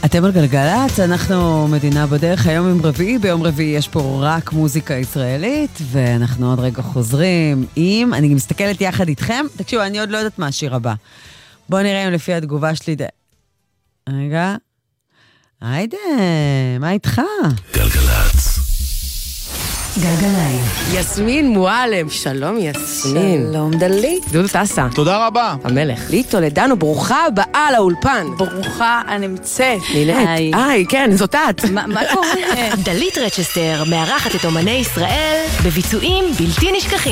אתם על גלגלת, אנחנו מדינה בדרך, היום עם רביעי, ביום רביעי יש פה רק מוזיקה ישראלית, ואנחנו עוד רגע חוזרים עם, אני מסתכלת יחד איתכם, תקשיבו, אני עוד לא יודעת מה השיר הבא. בואו נראה אם לפי התגובה שלי, רגע, היידה, מה איתך? גלגלת. גלגליים. יסמין מועלם, שלום יסמין. שלום דלית. דודו טסה. תודה רבה. המלך. לי טולדנו, ברוכה הבאה לאולפן. ברוכה הנמצאת. נינט. כן, זאת את. מה קורה? דלית רצ'סטר מארחת את אומני ישראל בביצועים בלתי נשכחים.